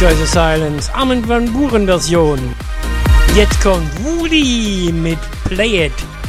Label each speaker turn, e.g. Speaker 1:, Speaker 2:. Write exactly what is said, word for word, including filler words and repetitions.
Speaker 1: Enjoy the Silence, Armin van Buuren Version. Jetzt kommt Woody mit Play It.